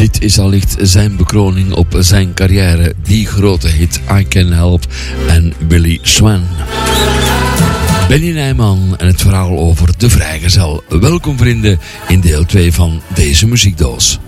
Dit is allicht zijn bekroning op zijn carrière. Die grote hit I Can Help en Billy Swan. Benny Nijman en het verhaal over de vrijgezel. Welkom vrienden in deel 2 van deze muziekdoos.